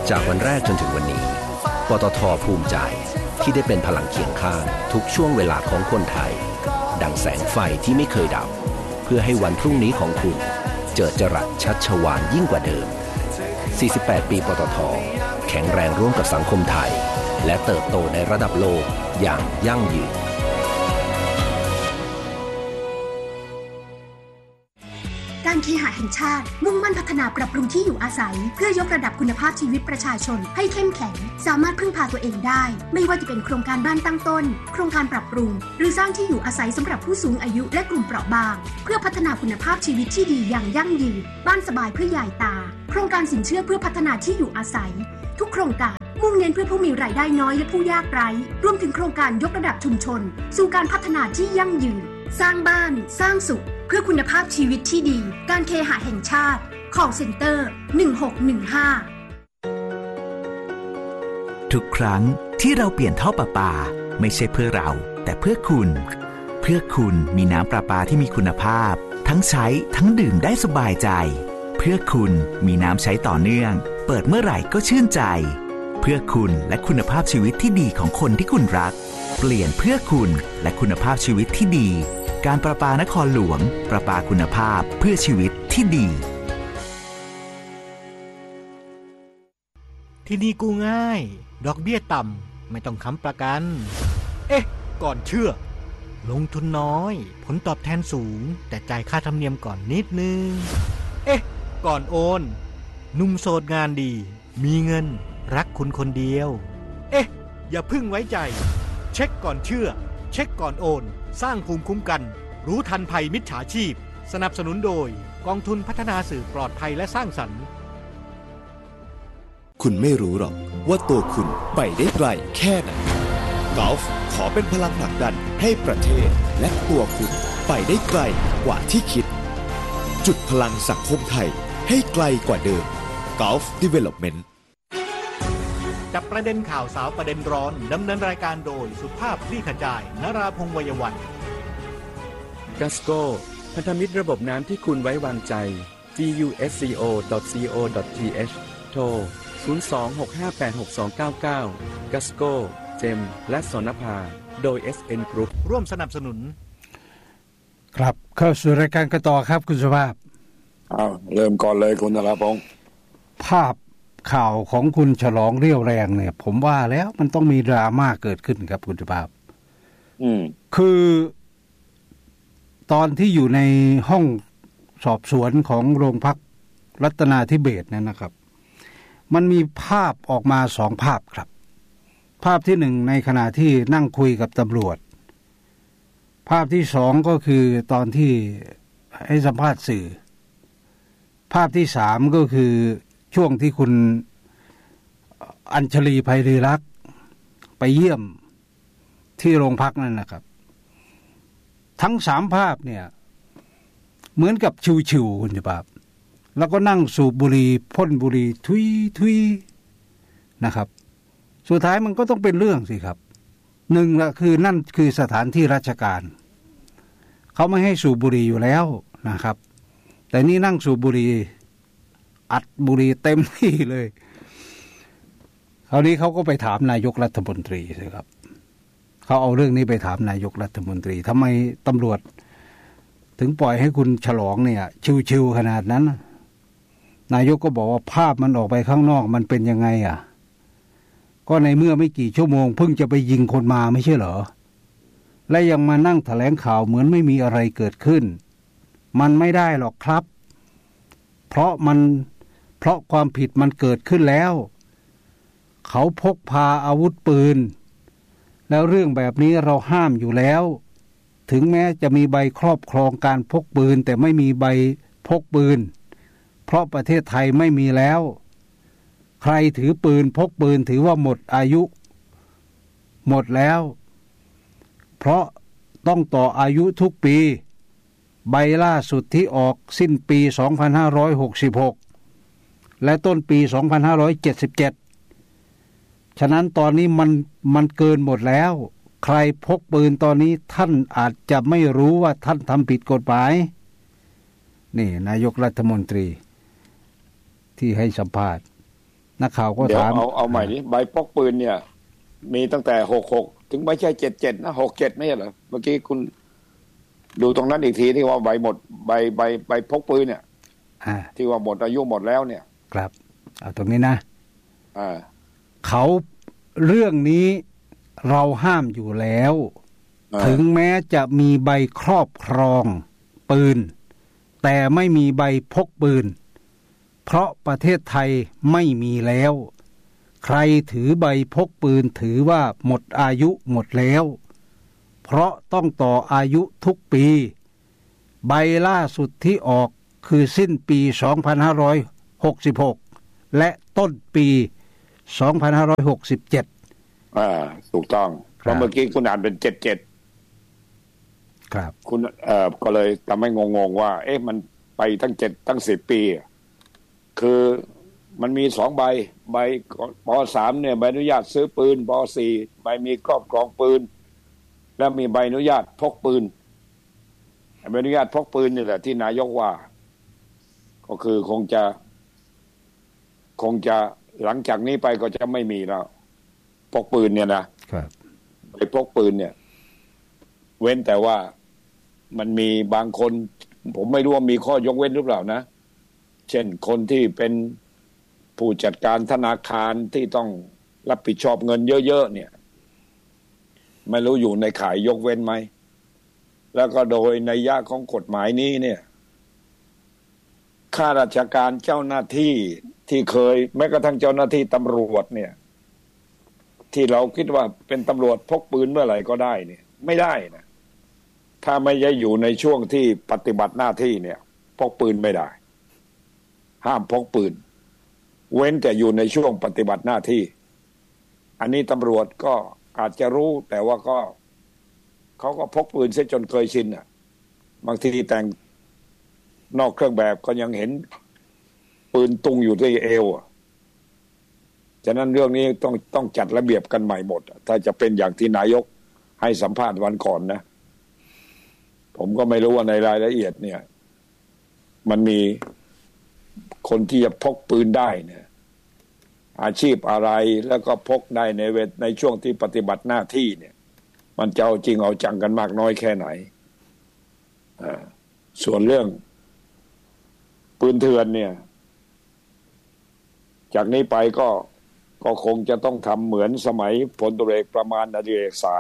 จากวันแรกจนถึงวันนี้ปตท.ภูมิใจที่ได้เป็นพลังเคียงข้างทุกช่วงเวลาของคนไทยดังแสงไฟที่ไม่เคยดับเพื่อให้วันพรุ่งนี้ของคุณเจิดจรัสชัชวาลยิ่งกว่าเดิม48 ปีปตท.แข็งแรงร่วมกับสังคมไทยและเติบโตในระดับโลกอย่างยั่งยืนการเคหะแห่งชาติมุ่งมั่นพัฒนาปรับปรุงที่อยู่อาศัยเพื่อยกระดับคุณภาพชีวิตประชาชนให้เข้มแข็งสามารถพึ่งพาตัวเองได้ไม่ว่าจะเป็นโครงการบ้านตั้งต้นโครงการปรับปรุงหรือสร้างที่อยู่อาศัยสำหรับผู้สูงอายุและกลุ่มเปราะบางเพื่อพัฒนาคุณภาพชีวิตที่ดีอย่างยั่งยืนบ้านสบายเพื่อยายตาโครงการสินเชื่อเพื่อพัฒนาที่อยู่อาศัยทุกโครงการมุ่งเน้นเพื่อผู้มีรายได้น้อยและผู้ยากไร้รวมถึงโครงการยกระดับชุมชนสู่การพัฒนาที่ยั่งยืนสร้างบ้านสร้างสุขเพื่อคุณภาพชีวิตที่ดีการเคหะแห่งชาติ Call Center 1615 ทุกครั้งที่เราเปลี่ยนท่อประปาไม่ใช่เพื่อเราแต่เพื่อคุณเพื่อคุณมีน้ำประปาที่มีคุณภาพทั้งใช้ทั้งดื่มได้สบายใจเพื่อคุณมีน้ำใช้ต่อเนื่องเปิดเมื่อไหร่ก็ชื่นใจเพื่อคุณและคุณภาพชีวิตที่ดีของคนที่คุณรักเปลี่ยนเพื่อคุณและคุณภาพชีวิตที่ดีการประปานครหลวงประปาคุณภาพเพื่อชีวิตที่ดีที่นี่กู้ง่ายดอกเบี้ยต่ำไม่ต้องค้ำประกันเอ๊ะก่อนเชื่อลงทุนน้อยผลตอบแทนสูงแต่จ่ายค่าธรรมเนียมก่อนนิดนึงเอ๊ะก่อนโอนหนุ่มโสดงานดีมีเงินรักคุณคนเดียวเอ๊ะอย่าพึ่งไว้ใจเช็คก่อนเชื่อเช็คก่อนโอนสร้างภูมิคุ้มกันรู้ทันภัยมิจฉาชีพสนับสนุนโดยกองทุนพัฒนาสื่อปลอดภัยและสร้างสรรค์คุณไม่รู้หรอกว่าตัวคุณไปได้ไกลแค่ไหนกอล์ฟขอเป็นพลังผลักดันให้ประเทศและตัวคุณไปได้ไกลกว่าที่คิดจุดพลังสังคมไทยให้ไกลกว่าเดิม Gulf Development จับประเด็นข่าวสาวประเด็นร้อนดำเนินรายการโดยสุภาพคลี่ขจายนราพงษ์วัยวันกัสโกพันธมิตรระบบน้ำที่คุณไว้วางใจ gusco.co.th โทร 026586299 กัสโกเจมและสนภาโดย SN Group ร่วมสนับสนุนครับเข้าสู่รายการกันต่อครับคุณสุภาพเริ่มก่อนเลยคุณนราพงษ์ภาพข่าวของคุณฉลองเรี่ยวแรงเนี่ยผมว่าแล้วมันต้องมีดราม่าเกิดขึ้นครับคุณสุภาพคือตอนที่อยู่ในห้องสอบสวนของโรงพักรัตนาธิเบศรนั่นนะครับมันมีภาพออกมา2ภาพครับภาพที่1ในขณะที่นั่งคุยกับตำรวจภาพที่2ก็คือตอนที่ให้สัมภาษณ์สื่อภาพที่3ก็คือช่วงที่คุณอัญชลีไพรีรักษ์ไปเยี่ยมที่โรงพักนั่นนะครับทั้ง3ภาพเนี่ยเหมือนกับชิวๆคุณสุภาพแล้วก็นั่งสูบบุหรี่พ่นบุหรี่ทุยๆนะครับสุดท้ายมันก็ต้องเป็นเรื่องสิครับหนึ่งละคือนั่นคือสถานที่ราชการเขาไม่ให้สูบบุหรี่อยู่แล้วนะครับแต่นี่นั่งสูบบุหรี่อัดบุหรี่เต็มที่เลยคราวนี้เขาก็ไปถามนายกรัฐมนตรีสิครับเขาเอาเรื่องนี้ไปถามนายกรัฐมนตรีทำไมตำรวจถึงปล่อยให้คุณฉลองเนี่ยชิวๆขนาดนั้นนายกก็บอกว่าภาพมันออกไปข้างนอกมันเป็นยังไงก็ในเมื่อไม่กี่ชั่วโมงเพิ่งจะไปยิงคนมาไม่ใช่เหรอและยังมานั่งแถลงข่าวเหมือนไม่มีอะไรเกิดขึ้นมันไม่ได้หรอกครับเพราะความผิดมันเกิดขึ้นแล้วเขาพกพาอาวุธปืนแล้วเรื่องแบบนี้เราห้ามอยู่แล้วถึงแม้จะมีใบครอบครองการพกปืนแต่ไม่มีใบพกปืนเพราะประเทศไทยไม่มีแล้วใครถือปืนพกปืนถือว่าหมดอายุหมดแล้วเพราะต้องต่ออายุทุกปีใบล่าสุดที่ออกสิ้นปี2566และต้นปี2577ฉะนั้นตอนนี้มันเกินหมดแล้วใครพกปืนตอนนี้ท่านอาจจะไม่รู้ว่าท่านทำผิดกฎหมายนี่นายกรัฐมนตรีที่ให้สัมภาษณ์นักข่าวก็ถามเอาใหม่นี้ใบพกปืนเนี่ยมีตั้งแต่66ถึงไม่ใช่77นะ67ไม่ใช่เหรอเมื่อกี้คุณดูตรงนั้นอีกทีที่ว่าใบหมดใบพกปืนเนี่ยที่ว่าหมดอายุหมดแล้วเนี่ยครับเอาตรงนี้นะเขาเรื่องนี้เราห้ามอยู่แล้วถึงแม้จะมีใบครอบครองปืนแต่ไม่มีใบพกปืนเพราะประเทศไทยไม่มีแล้วใครถือใบพกปืนถือว่าหมดอายุหมดแล้วเพราะต้องต่ออายุทุกปีใบล่าสุดที่ออกคือสิ้นปี2566และต้นปี2567 ถูกต้องเพราะเมื่อกี้คุณอ่านเป็น77 ครับคุณก็เลยทำให้งงๆว่าเอ๊ะมันไปตั้ง10ปีคือมันมี2ใบป.3 เนี่ยใบอนุญาตซื้อปืนป.4 ใบมีครอบครองปืนแล้วมีใบอนุญาตพกปืนใบอนุญาตพกปืนนี่แหละที่นายกว่าก็คือคงจะหลังจากนี้ไปก็จะไม่มีแล้วพกปืนเนี่ยนะครับไปพกปืนเนี่ยเว้นแต่ว่ามันมีบางคนผมไม่รู้ว่ามีข้อยกเว้นหรือเปล่านะเช่นคนที่เป็นผู้จัดการธนาคารที่ต้องรับผิดชอบเงินเยอะๆเนี่ยไม่รู้อยู่ในข่ายยกเว้นไหมแล้วก็โดยนัยยะของกฎหมายนี้เนี่ยข้าราชการเจ้าหน้าที่ที่เคยแม้กระทั่งเจ้าหน้าที่ตำรวจเนี่ยที่เราคิดว่าเป็นตำรวจพกปืนเมื่อไหร่ก็ได้เนี่ยไม่ได้นะถ้าไม่ได้อยู่ในช่วงที่ปฏิบัติหน้าที่เนี่ยพกปืนไม่ได้ห้ามพกปืนเว้นแต่อยู่ในช่วงปฏิบัติหน้าที่อันนี้ตำรวจก็อาจจะรู้แต่ว่าก็เขาก็พกปืนเสียจนเคยชินอ่ะบางทีแต่งนอกเครื่องแบบก็ยังเห็นปืนตุงอยู่ที่เอวฉะนั้นเรื่องนี้ต้องจัดระเบียบกันใหม่หมดถ้าจะเป็นอย่างที่นายกให้สัมภาษณ์วันก่อนนะผมก็ไม่รู้ว่าในรายละเอียดเนี่ยมันมีคนที่จะพกปืนได้เนี่ยอาชีพอะไรแล้วก็พกได้ในช่วงที่ปฏิบัติหน้าที่เนี่ยมันจะเอาจริงเอาจังกันมากน้อยแค่ไหนส่วนเรื่องปืนเถื่อนเนี่ยจากนี้ไปก็คงจะต้องทำเหมือนสมัยพลตรีประมาณอดิเรกสาร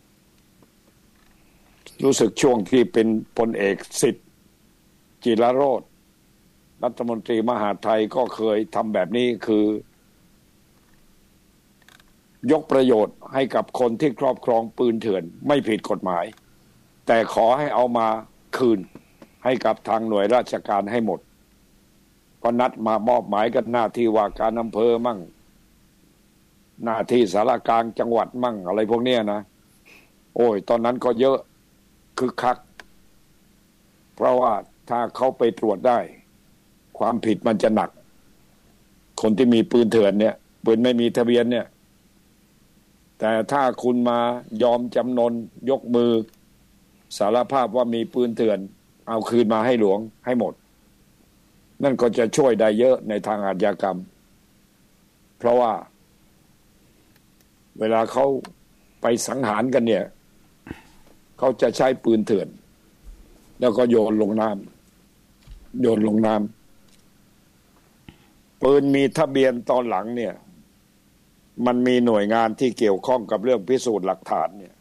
รู้สึกช่วงที่เป็นพลเอกสิทธิ์จิรโรจน์รัฐมนตรีมหาดไทยก็เคยทำแบบนี้คือยกประโยชน์ให้กับคนที่ครอบครองปืนเถื่อนไม่ผิดกฎหมายแต่ขอให้เอามาคืนให้กับทางหน่วยราชการให้หมดก็นัดมามอบหมายกันหน้าที่ว่าการอำเภอมั่งหน้าที่สารกลางจังหวัดมั่งอะไรพวกเนี้ยนะโอ้ยตอนนั้นก็เยอะคึกคักเพราะว่าถ้าเขาไปตรวจได้ความผิดมันจะหนักคนที่มีปืนเถื่อนเนี่ยปืนไม่มีทะเบียนเนี่ยแต่ถ้าคุณมายอมจำนนยกมือสารภาพว่ามีปืนเถื่อนเอาคืนมาให้หลวงให้หมดนั่นก็จะช่วยได้เยอะในทางอาชญากรรมเพราะว่าเวลาเขาไปสังหารกันเนี่ยเขาจะใช้ปืนเถื่อนแล้วก็โยนลงน้ำปืนมีทะเบียนตอนหลังเนี่ยมันมีหน่วยงานที่เกี่ยวข้องกับเรื่องพิสูจน์หลักฐานเนี่ย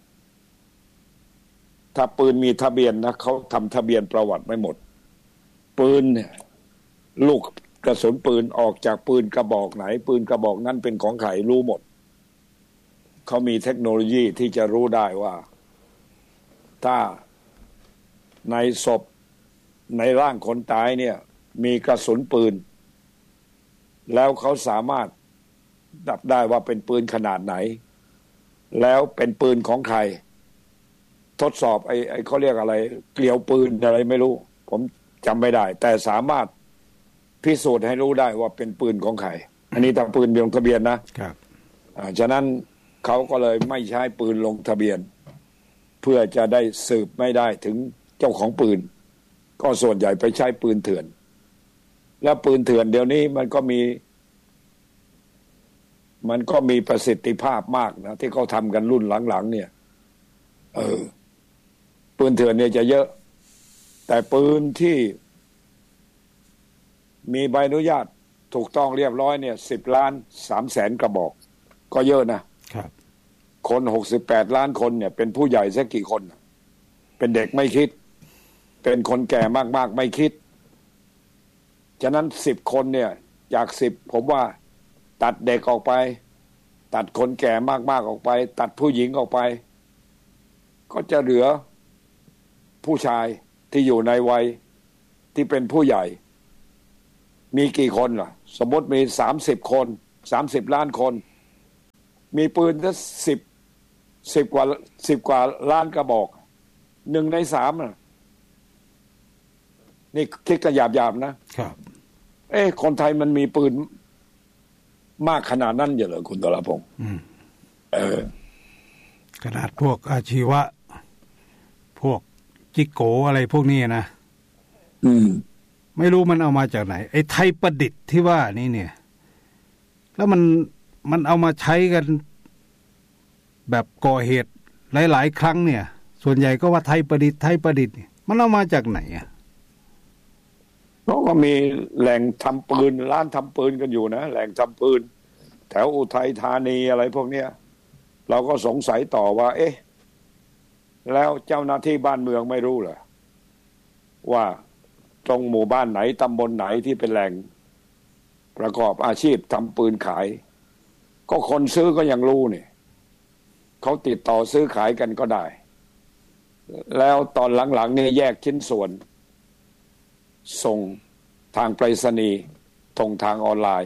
ถ้าปืนมีทะเบียนนะเขาทำทะเบียนประวัติไม่หมดปืนเนี่ยลูกกระสุนปืนออกจากปืนกระบอกไหนปืนกระบอกนั้นเป็นของใครรู้หมดเขามีเทคโนโลยีที่จะรู้ได้ว่าถ้าในศพในร่างคนตายเนี่ยมีกระสุนปืนแล้วเขาสามารถดับได้ว่าเป็นปืนขนาดไหนแล้วเป็นปืนของใครทดสอบไอ้เขาเรียกอะไรเกลียวปืนอะไรไม่รู้ผมจำไม่ได้แต่สามารถพิสูจน์ให้รู้ได้ว่าเป็นปืนของใครอันนี้ทางปืนลงทะเบียนนะครับฉะนั้นเขาก็เลยไม่ใช้ปืนลงทะเบียนเพื่อจะได้สืบไม่ได้ถึงเจ้าของปืนก็ส่วนใหญ่ไปใช้ปืนเถื่อนแล้วปืนเถื่อนเดี๋ยวนี้มันก็มีมันก็มีประสิทธิภาพมากนะที่เขาทำกันรุ่นหลังๆเนี่ยปืนเถื่อนเนี่ยจะเยอะแต่ปืนที่มีใบอนุญาตถูกต้องเรียบร้อยเนี่ย10,300,000 กระบอกก็เยอะนะครับคน68 ล้านคนเนี่ยเป็นผู้ใหญ่สักกี่คนเป็นเด็กไม่คิดเป็นคนแก่มากๆไม่คิดฉะนั้น10 คนเนี่ยจาก10ผมว่าตัดเด็กออกไปตัดคนแก่มากๆออกไปตัดผู้หญิงออกไปก็จะเหลือผู้ชายที่อยู่ในวัยที่เป็นผู้ใหญ่มีกี่คนล่ะสมมติมี30 คน30 ล้านคนมีปืนตั้ง10 กว่าล้านกระบอก1 ใน 3น่ะนี่คิดกันหยาบๆนะครับคนไทยมันมีปืนมากขนาดนั้นเหรอคุณตลพงษ์ขนาดพวกอาชีวะพวกจิโกอะไรพวกนี้นะไม่รู้มันเอามาจากไหนไอ้ไทยประดิษฐ์ที่ว่านี่เนี่ยแล้วมันเอามาใช้กันแบบก่อเหตุหลายๆครั้งเนี่ยส่วนใหญ่ก็ว่าไทยประดิษฐ์มันเอามาจากไหนอ่ะเขาก็มีแหล่งทำปืนร้านทำปืนกันอยู่นะแหล่งทำปืนแถวอุทัยธานีอะไรพวกเนี้ยเราก็สงสัยต่อว่าแล้วเจ้าหน้าที่บ้านเมืองไม่รู้เหรอว่าตรงหมู่บ้านไหนตำบลไหนที่เป็นแหล่งประกอบอาชีพทำปืนขายก็คนซื้อก็ยังรู้นี่เขาติดต่อซื้อขายกันก็ได้แล้วตอนหลังๆนี่แยกชิ้นส่วนส่งทางไปรษณีย์ทางออนไลน์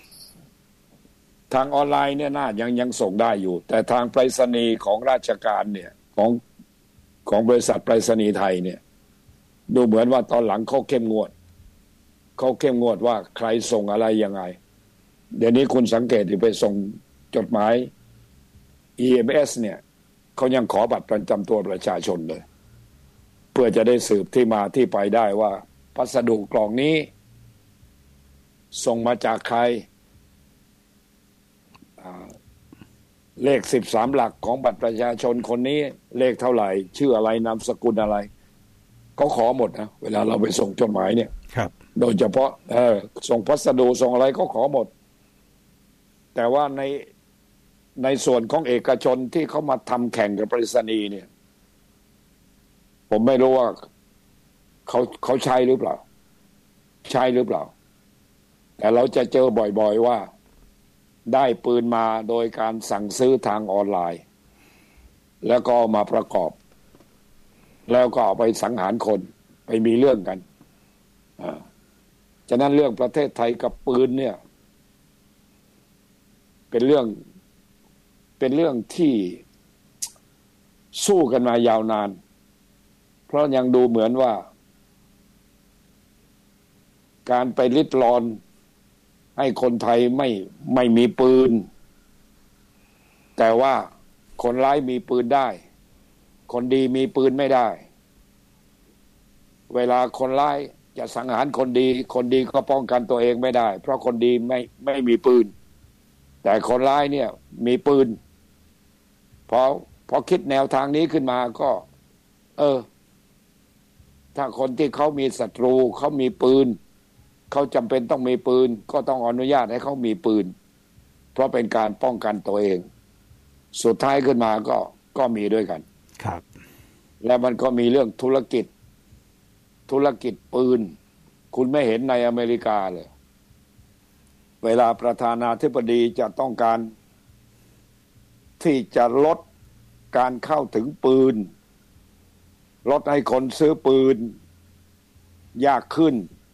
เนี่ยน่ายังส่งได้อยู่แต่ทางไปรษณีย์ของราชการเนี่ยของบริษัทไปรษณีย์ไทยเนี่ยดูเหมือนว่าตอนหลังเขาเข้มงวดว่าใครส่งอะไรยังไงเดี๋ยวนี้คุณสังเกตที่ไปส่งจดหมาย EMS เนี่ยเขายังขอบัตรประจำตัวประชาชนเลยเพื่อจะได้สืบที่มาที่ไปได้ว่าพัสดุกล่องนี้ส่งมาจากใครเลข13 หลักของบัตรประชาชนคนนี้เลขเท่าไหร่ชื่ออะไรนามสกุลอะไรเขาขอหมดนะเวลาเราไปส่งจดหมายเนี่ยครับโดยเฉพาะส่งพัสดุส่งอะไรก็ขอหมดแต่ว่าในส่วนของเอกชนที่เขามาทำแข่งกับไปรษณีย์เนี่ยผมไม่รู้ว่าเขาใช้หรือเปล่าแต่เราจะเจอบ่อยๆว่าได้ปืนมาโดยการสั่งซื้อทางออนไลน์แล้วก็มาประกอบแล้วก็เอาไปสังหารคนไปมีเรื่องกันฉะนั้นเรื่องประเทศไทยกับปืนเนี่ยเป็นเรื่องที่สู้กันมายาวนานเพราะยังดูเหมือนว่าการไปริดรอนให้คนไทยไม่มีปืนแต่ว่าคนร้ายมีปืนได้คนดีมีปืนไม่ได้เวลาคนร้ายจะสังหารคนดีก็ป้องกันตัวเองไม่ได้เพราะคนดีไม่มีปืนแต่คนร้ายเนี่ยมีปืนพอคิดแนวทางนี้ขึ้นมาก็ถ้าคนที่เขามีศัตรูเขามีปืนเขาจำเป็นต้องมีปืนก็ต้องอนุญาตให้เขามีปืนเพราะเป็นการป้องกันตัวเองสุดท้ายขึ้นมาก็มีด้วยกันครับแล้วมันก็มีเรื่องธุรกิจปืนคุณไม่เห็นในอเมริกาเลยเวลาประธานาธิบดีจะต้องการที่จะลดการเข้าถึงปืนลดให้คนซื้อปืนยากขึ้น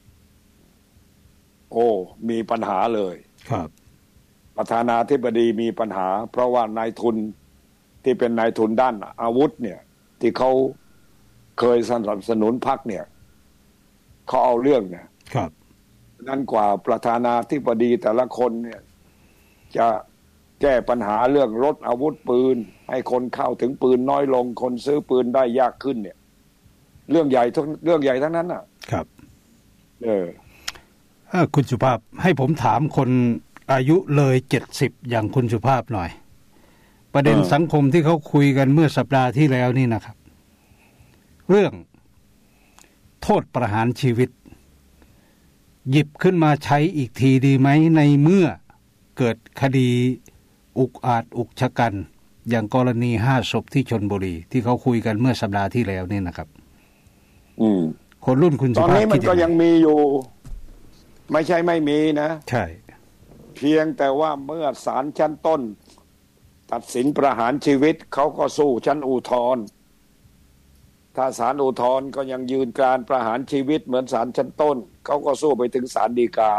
มีปัญหาเลยครับประธานาธิบดีมีปัญหาเพราะว่านายทุนที่เป็นนายทุนด้านอาวุธเนี่ยที่เขาเคยสนับสนุนพรรคเนี่ยเขาเอาเรื่องเนี่ยครับนั้นกว่าประธานาธิบดีแต่ละคนเนี่ยจะแก้ปัญหาเรื่องลดอาวุธปืนให้คนเข้าถึงปืนน้อยลงคนซื้อปืนได้ยากขึ้นเนี่ยเรื่องใหญ่ทั้งนั้นน่ะครับคุณสุภาพให้ผมถามคนอายุเลย70อย่างคุณสุภาพหน่อยประเด็นสังคมที่เขาคุยกันเมื่อสัปดาห์ที่แล้วนี่นะครับเรื่องโทษประหารชีวิตหยิบขึ้นมาใช้อีกทีดีไหมในเมื่อเกิดคดีอุกอาจอุกชะกันอย่างกรณี5 ศพที่ชลบุรีที่เขาคุยกันเมื่อสัปดาห์ที่แล้วนี่นะครับคนรุ่นคุณสุภาพตอนนี้มันก็ยังมีอยู่ไม่ใช่ไม่มีนะใช่เพียงแต่ว่าเมื่อศาลชั้นต้นตัดสินประหารชีวิตเขาก็สู้ชั้นอุทธรณ์ถ้าศาลอุทธรณ์ก็ยังยืนการประหารชีวิตเหมือนศาลชั้นต้นเขาก็สู้ไปถึงศาลฎีกา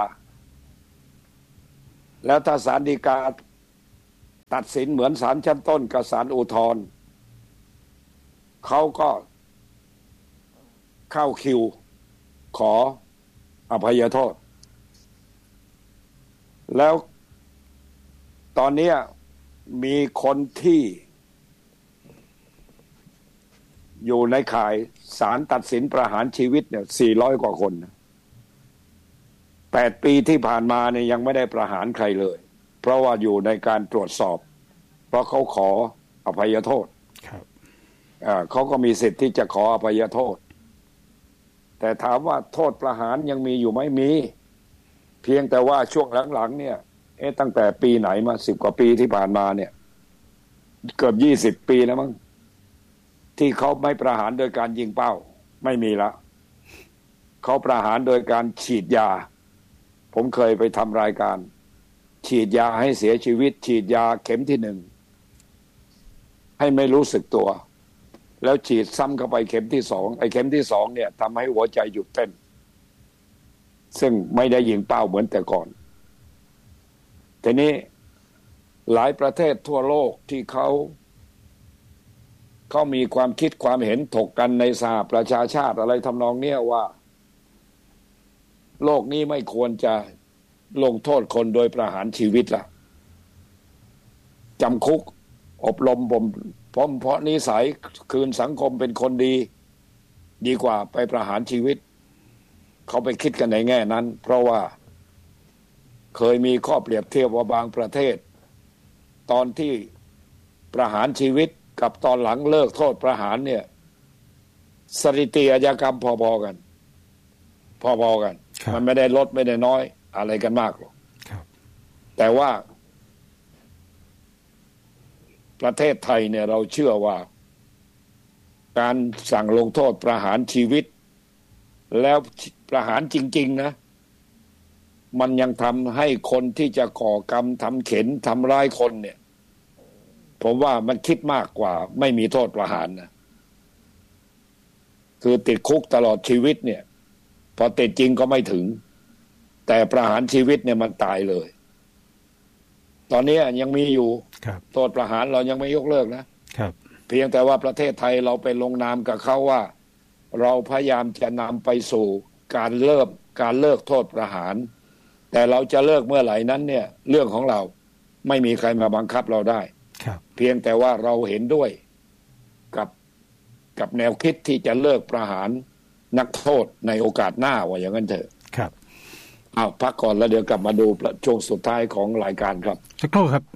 แล้วถ้าศาลฎีกาตัดสินเหมือนศาลชั้นต้นกับศาลอุทธรณ์เขาก็เข้าคิวขออภัยโทษแล้วตอนนี้มีคนที่อยู่ในข่ายศาลตัดสินประหารชีวิตเนี่ย400 กว่าคน8 ปีที่ผ่านมาเนี่ยยังไม่ได้ประหารใครเลยเพราะว่าอยู่ในการตรวจสอบเพราะเขาขออภัยโทษเขาก็มีสิทธิ์ที่จะขออภัยโทษแต่ถามว่าโทษประหารยังมีอยู่ไหมมีเพียงแต่ว่าช่วงหลังๆเนี่ยตั้งแต่ปีไหนมา10 กว่าปีที่ผ่านมาเนี่ยเกือบ20 ปีแล้วมั้งที่เขาไม่ประหารโดยการยิงเป้าไม่มีละเขาประหารโดยการฉีดยาผมเคยไปทำรายการฉีดยาให้เสียชีวิตฉีดยาเข็มที่1ให้ไม่รู้สึกตัวแล้วฉีดซ้ำเข้าไปเข็มที่2ไอ้เข็มที่2เนี่ยทำให้หัวใจหยุดเต้นซึ่งไม่ได้ยิงเป้าเหมือนแต่ก่อนทีนี้หลายประเทศทั่วโลกที่เขามีความคิดความเห็นถกกันในสหประชาชาติอะไรทำนองเนี้ยว่าโลกนี้ไม่ควรจะลงโทษคนโดยประหารชีวิตละจำคุกอบรมเพราะนิสัยคืนสังคมเป็นคนดีกว่าไปประหารชีวิตเขาไปคิดกันในแง่นั้นเพราะว่าเคยมีข้อเปรียบเทียบว่าบางประเทศตอนที่ประหารชีวิตกับตอนหลังเลิกโทษประหารเนี่ยสถิติอาชญากรรมพอๆกันมันไม่ได้ลดไม่ได้น้อยอะไรกันมากหรอกแต่ว่าประเทศไทยเนี่ยเราเชื่อว่าการสั่งลงโทษประหารชีวิตแล้วประหารจริงๆนะมันยังทำให้คนที่จะก่อกรรมทำเข็ญทำร้ายคนเนี่ยผมว่ามันคิดมากกว่าไม่มีโทษประหารนะคือติดคุกตลอดชีวิตเนี่ยพอติดจริงก็ไม่ถึงแต่ประหารชีวิตเนี่ยมันตายเลยตอนนี้ยังมีอยู่โทษประหารเรายังไม่ยกเลิกนะครับเพียงแต่ว่าประเทศไทยเราไปลงนามกับเขาว่าเราพยายามจะนำไปสู่การเลิกโทษประหารแต่เราจะเลิกเมื่อไหร่นั้นเนี่ยเรื่องของเราไม่มีใครมาบังคับเราได้เพียงแต่ว่าเราเห็นด้วยกับแนวคิดที่จะเลิกประหารนักโทษในโอกาสหน้าว่าอย่างนั้นเถอะครับเอาพักก่อนแล้วเดี๋ยวกลับมาดูช่วงสุดท้ายของรายการครับสักครู่ครับ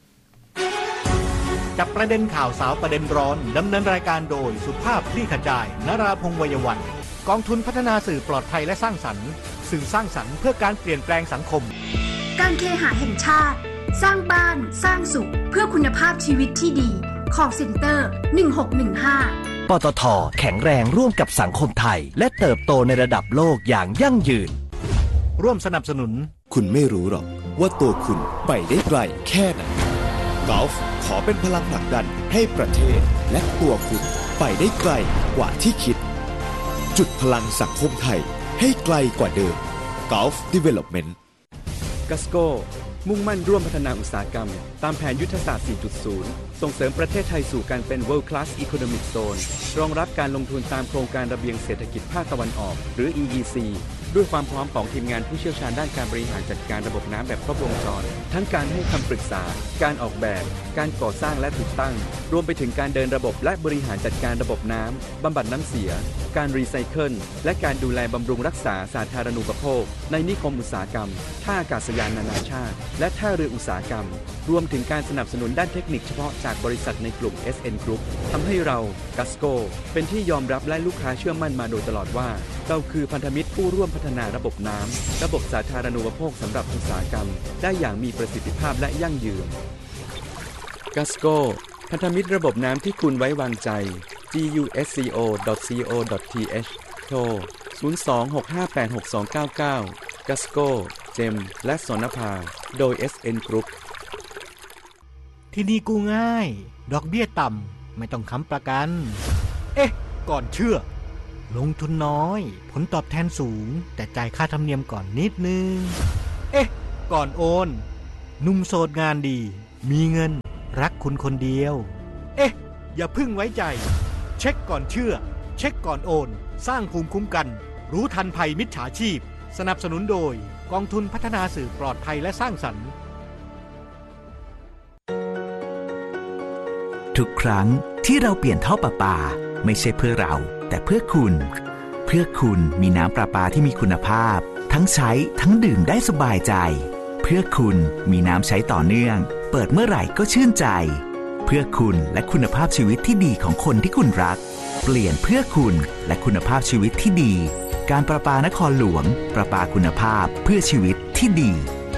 จับประเด็นข่าวสาวประเด็นร้อนดำเนินรายการโดยสุภาพคลี่ขจายนราพงษ์วัยวันกองทุนพัฒนาสื่อปลอดภัยและสร้างสรรค์สื่อสร้างสรรค์เพื่อการเปลี่ยนแปลงสังคมการเคหะแห่งชาติสร้างบ้านสร้างสุขเพื่อคุณภาพชีวิตที่ดี Call Center 1615 ปตท.แข็งแรงร่วมกับสังคมไทยและเติบโตในระดับโลกอย่างยั่งยืนร่วมสนับสนุนคุณไม่รู้หรอกว่าตัวคุณไปได้ไกลแค่ไหนกอล์ฟขอเป็นพลังผลักดันให้ประเทศและตัวคุณไปได้ไกลกว่าที่คิดจุดพลังสังคมไทยให้ไกลกว่าเดิม Gulf Development Gasco มุ่งมั่นร่วมพัฒนาอุตสาหกรรมตามแผนยุทธศาสตร์ 4.0 ส่งเสริมประเทศไทยสู่การเป็น World Class Economic Zone รองรับการลงทุนตามโครงการระเบียงเศรษฐกิจภาคตะวันออกหรือ EEC ด้วยความพร้อมของทีมงานผู้เชี่ยวชาญด้านการบริหารจัดการระบบน้ำแบบครบวงจรทั้งการให้คำปรึกษาการออกแบบการก่อสร้างและติดตั้งรวมไปถึงการเดินระบบและบริหารจัดการระบบน้ำบำบัดน้ำเสียการรีไซเคิลและการดูแลบำรุงรักษาสาธารณูปโภคในนิคมอุตสาหกรรมท่าอากาศยานนานาชาติและท่าเรืออุตสาหกรรมรวมถึงการสนับสนุนด้านเทคนิคเฉพาะจากบริษัทในกลุ่ม SN Group ทำให้เรากัสโกเป็นที่ยอมรับและลูกค้าเชื่อมั่นมาโดยตลอดว่าเราคือพันธมิตรผู้ร่วมพัฒนาระบบน้ำระบบสาธารณูปโภคสำหรับอุตสาหกรรมได้อย่างมีประสิทธิภาพและยั่งยืนกัสโกพันธมิตรระบบน้ำที่คุณไว้วางใจ gusco.co.th โทร 02-658-6299 กัสโกเจมและสนภาโดย SN Group ที่นี่กู้ง่ายดอกเบี้ยต่ำไม่ต้องค้ำประกันก่อนเชื่อลงทุนน้อยผลตอบแทนสูงแต่จ่ายค่าธรรมเนียมก่อนนิดนึงก่อนโอนหนุ่มโสดงานดีมีเงินรักคุณคนเดียวอย่าพึ่งไว้ใจเช็คก่อนเชื่อเช็คก่อนโอนสร้างภูมิคุ้มกันรู้ทันภัยมิจฉาชีพสนับสนุนโดยกองทุนพัฒนาสื่อปลอดภัยและสร้างสรรค์ทุกครั้งที่เราเปลี่ยนท่อประปาไม่ใช่เพื่อเราแต่เพื่อคุณมีน้ำประปาที่มีคุณภาพทั้งใช้ทั้งดื่มได้สบายใจเพื่อคุณมีน้ำใช้ต่อเนื่องเปิดเมื่อไหร่ก็ชื่นใจเพื่อคุณและคุณภาพชีวิตที่ดีของคนที่คุณรักเปลี่ยนเพื่อคุณและคุณภาพชีวิตที่ดีการประปานครหลวงประปาคุณภาพเพื่อชีวิตที่ดี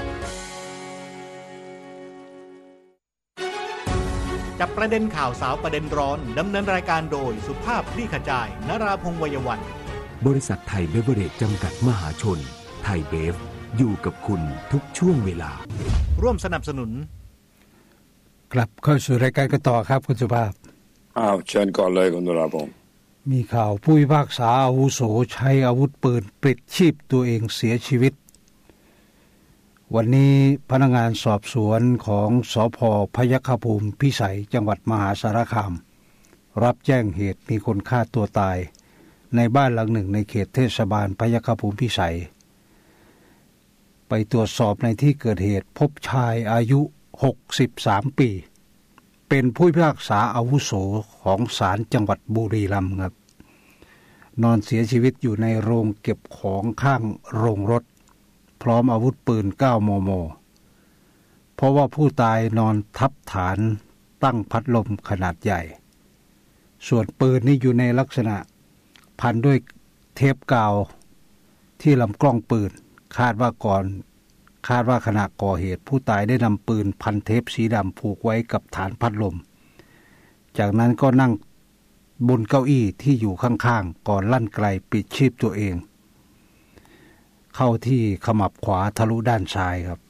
จับประเด็นข่าวสาวประเด็นร้อนดำเนินรายการโดยสุภาพคลี่ขจายนราพงษ์วัยวันบริษัทไทยเบเวอเรจจำกัดมหาชนไทยเบฟอยู่กับคุณทุกช่วงเวลาร่วมสนับสนุนกลับเข้าสู่รายการกันต่อครับคุณสุภาพเชิญก่อนเลยคุณนราพงษ์มีข่าวผู้พิพากษาอาวุโสใช้อาวุธปืนปลิดชีพตัวเองเสียชีวิตวันนี้พนักงานสอบสวนของสภ.พยัคฆภูมิพิสัยจังหวัดมหาสารคามรับแจ้งเหตุมีคนฆ่าตัวตายในบ้านหลังหนึ่งในเขตเทศบาลพยัคฆภูมิพิสัยไปตรวจสอบในที่เกิดเหตุพบชายอายุ63ปีเป็นผู้พิพากษาอาวุโสของศาลจังหวัดบุรีรัมย์ครับนอนเสียชีวิตอยู่ในโรงเก็บของข้างโรงรถพร้อมอาวุธปืน9 มม.เพราะว่าผู้ตายนอนทับฐานตั้งพัดลมขนาดใหญ่ส่วนปืนนี่อยู่ในลักษณะพันด้วยเทปกาวที่ลำกล้องปืนคาดว่าขณะก่อเหตุผู้ตายได้นำปืนพันเทปสีดำผูกไว้กับฐานพัดลมจากนั้นก็นั่งบนเก้าอี้ที่อยู่ข้างๆก่อนลั่นไกลปิดชีพตัวเองเข้าที่ขมับขวาทะลุด้านซ้ายครับ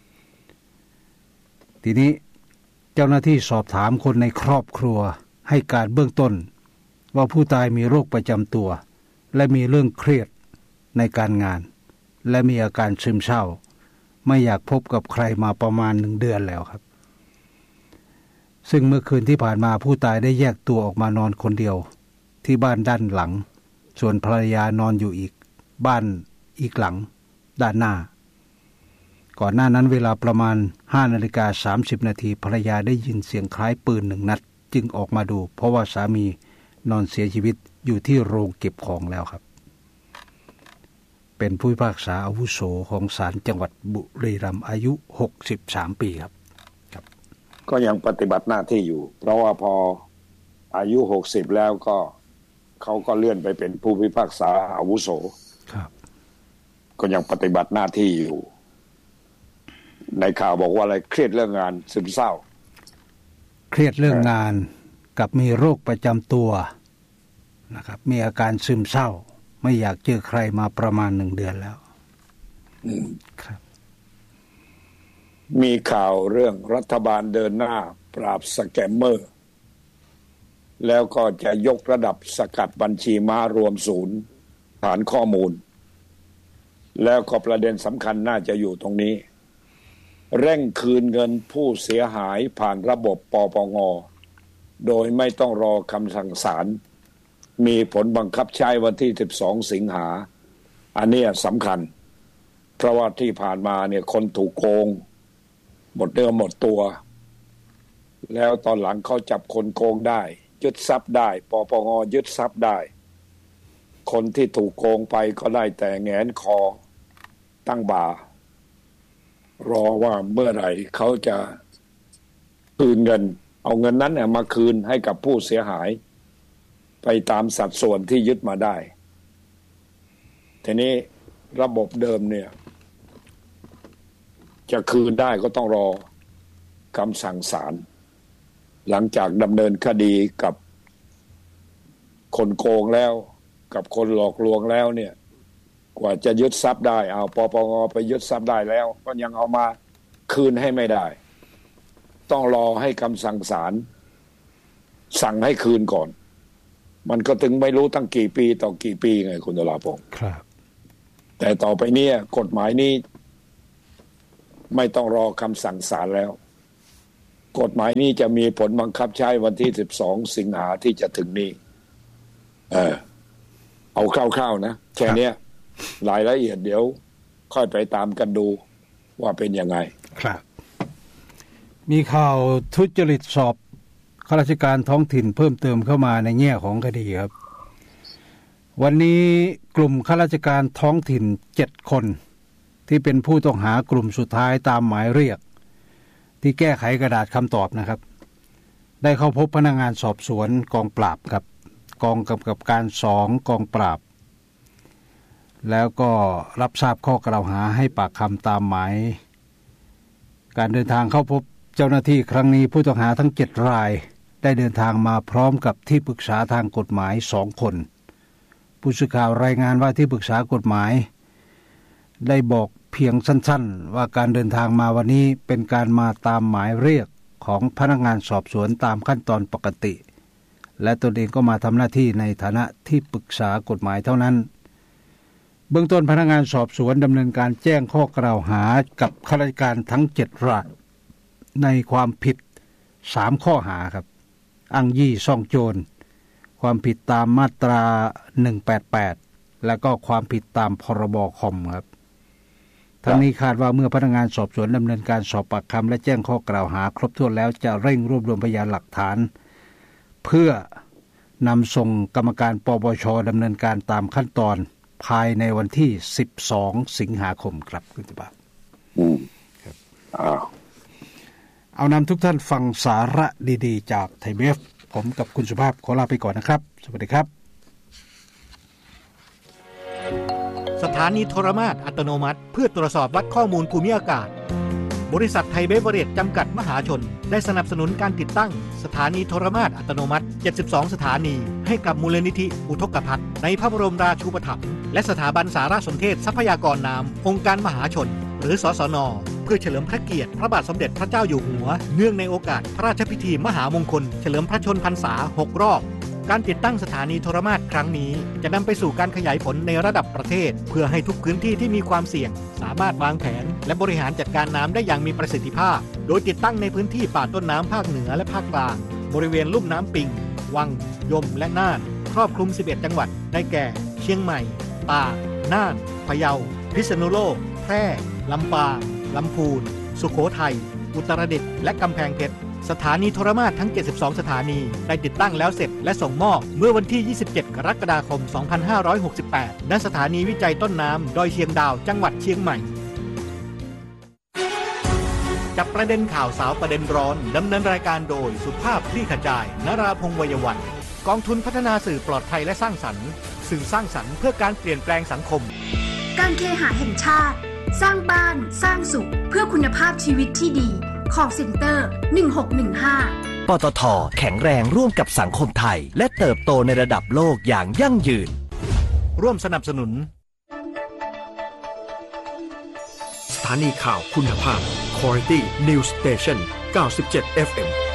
ทีนี้เจ้าหน้าที่สอบถามคนในครอบครัวให้การเบื้องต้นว่าผู้ตายมีโรคประจำตัวและมีเรื่องเครียดในการงานและมีอาการซึมเศร้าไม่อยากพบกับใครมาประมาณ1 เดือนแล้วครับซึ่งเมื่อคืนที่ผ่านมาผู้ตายได้แยกตัวออกมานอนคนเดียวที่บ้านด้านหลังส่วนภรรยานอนอยู่อีกบ้านอีกหลังด้านหน้าก่อนหน้านั้นเวลาประมาณ 5:30 น.ภรรยาได้ยินเสียงคล้ายปืน1 นัดจึงออกมาดูเพราะว่าสามีนอนเสียชีวิตอยู่ที่โรงเก็บของแล้วครับเป็นผู้พิพากษาอาวุโสของศาลจังหวัดบุรีรัมย์อายุ63ปีครับก็ยังปฏิบัติหน้าที่อยู่เพราะว่าพออายุ60แล้วก็เขาก็เลื่อนไปเป็นผู้พิพากษาอาวุโสครับก็ยังปฏิบัติหน้าที่อยู่ในข่าวบอกว่าอะไรเครียดเรื่องงานซึมเศร้าเครียดเรื่องงานกับมีโรคประจำตัวนะครับมีอาการซึมเศร้าไม่อยากเจอใครมาประมาณ1 เดือนแล้วครับมีข่าวเรื่องรัฐบาลเดินหน้าปราบสแกมเมอร์แล้วก็จะยกระดับสกัดบัญชีม้ารวมศูนย์ฐานข้อมูลแล้วก็ประเด็นสำคัญน่าจะอยู่ตรงนี้เร่งคืนเงินผู้เสียหายผ่านระบบปปง.โดยไม่ต้องรอคำสั่งศาลมีผลบังคับใช้วันที่12 สิงหาอันนี้สำคัญเพราะว่าที่ผ่านมาเนี่ยคนถูกโกงหมดเนื้อหมดตัวแล้วตอนหลังเขาจับคนโกงได้ยึดทรัพย์ได้ปปงยึดทรัพย์ได้คนที่ถูกโกงไปก็ได้แต่แหงนคอตั้งบ่ารอว่าเมื่อไหร่เขาจะคืนเงินเอาเงินนั้นเนี่ยมาคืนให้กับผู้เสียหายไปตามสัดส่วนที่ยึดมาได้ทีนี้ระบบเดิมเนี่ยจะคืนได้ก็ต้องรอคำสั่งศาลหลังจากดำเนินคดีกับคนโกงแล้วกับคนหลอกลวงแล้วเนี่ยกว่าจะยึดทรัพย์ได้เอาปปงไปยึดทรัพย์ได้แล้วก็ยังเอามาคืนให้ไม่ได้ต้องรอให้คำสั่งศาลสั่งให้คืนก่อนมันก็ถึงไม่รู้ตั้งกี่ปีต่อกี่ปีไงคุณดลาพงศ์ครับแต่ต่อไปเนี่ยกฎหมายนี้ไม่ต้องรอคำสั่งศาลแล้วกฎหมายนี้จะมีผลบังคับใช้วันที่12สิงหาที่จะถึงนี้เอาคร่าวๆนะแค่นี้รายละเอียดเดี๋ยวค่อยไปตามกันดูว่าเป็นยังไงครับมีข่าวทุจริตสอบข้าราชการท้องถิ่นเพิ่มเติมเข้ามาในแง่ของคดีครับวันนี้กลุ่มข้าราชการท้องถิ่น7คนที่เป็นผู้ต้องหากลุ่มสุดท้ายตามหมายเรียกที่แก้ไขกระดาษคำตอบนะครับได้เข้าพบพนักงานสอบสวนกองปราบครับกองกำกับการ2กองปราบแล้วก็รับทราบข้อกล่าวหาให้ปากคำตามหมายการเดินทางเข้าพบเจ้าหน้าที่ครั้งนี้ผู้ต้องหาทั้ง7รายได้เดินทางมาพร้อมกับที่ปรึกษาทางกฎหมาย2คนผู้สื่อข่าวรายงานว่าที่ปรึกษากฎหมายได้บอกเพียงสั้นๆว่าการเดินทางมาวันนี้เป็นการมาตามหมายเรียกของพนักงานสอบสวนตามขั้นตอนปกติและตนเองก็มาทำหน้าที่ในฐานะที่ปรึกษากฎหมายเท่านั้นเบื้องต้นพนักงานสอบสวนดำเนินการแจ้งข้อกล่าวหากับข้าราชการทั้ง7รายในความผิด3ข้อหาครับอ้างยี่ซ่องโจรความผิดตามมาตรา188และก็ความผิดตามพรบคอมครับทั้งนี้คาดว่าเมื่อพนักงานสอบสวนดำเนินการสอบปากคำและแจ้งข้อกล่าวหาครบถ้วนแล้วจะเร่งรวบรวมพยานหลักฐานเพื่อนำส่งกรรมการปปช.ดำเนินการตามขั้นตอนภายในวันที่12สิงหาคมครับคุณตบะครับเอานำทุกท่านฟังสาระดีๆจากไทยเบฟผมกับคุณสุภาพขอลาไปก่อนนะครับสวัสดีครับสถานีโทรมาตรอัตโนมัติเพื่อตรวจสอบวัดข้อมูลภูมิอากาศบริษัทไทยเบเวอเรจจำกัดมหาชนได้สนับสนุนการติดตั้งสถานีโทรมาตรอัตโนมัติ72สถานีให้กับมูลนิธิอุทกภัทรในพระบรมราชูปถัมภ์และสถาบันสารสนเทศทรัพยากรน้ำองค์การมหาชนหรือสสน.เพื่อเฉลิมพระเกียรติพระบาทสมเด็จพระเจ้าอยู่หัวเนื่องในโอกาสพระราชพิธีมหามงคลเฉลิมพระชนพรรษา6รอบการติดตั้งสถานีโทรมาตรครั้งนี้จะนำไปสู่การขยายผลในระดับประเทศเพื่อให้ทุกพื้นที่ที่มีความเสี่ยงสามารถวางแผนและบริหารจัดการน้ำได้อย่างมีประสิทธิภาพโดยติดตั้งในพื้นที่ป่าต้นน้ำภาคเหนือและภาคกลางบริเวณลุ่มน้ำปิงวังยมและน่านครอบคลุม11จังหวัดได้แก่เชียงใหม่ตากน่านพะเยาพิษณุโลกแพร่ลำปางลำพูนสุโขทัยอุตรดิตถ์และกำแพงเพชรสถานีโทรมาตรทั้ง72สถานีได้ติดตั้งแล้วเสร็จและส่งมอบเมื่อวันที่27กรกฎาคม2568ณสถานีวิจัยต้นน้ำดอยเชียงดาวจังหวัดเชียงใหม่จับประเด็นข่าวสาวประเด็นร้อนดำเนินรายการโดยสุภาพคลี่ขจายนราพงษ์วัยวันกองทุนพัฒนาสื่อปลอดภัยและสร้างสรรค์สื่อสร้างสรรค์เพื่อการเปลี่ยนแปลงสังคมการเคหะแห่งชาติสร้างบ้านสร้างสุขเพื่อคุณภาพชีวิตที่ดีcall center 1615 ปตท.แข็งแรงร่วมกับสังคมไทยและเติบโตในระดับโลกอย่างยั่งยืนร่วมสนับสนุนสถานีข่าวคุณภาพ Quality News Station 97 FM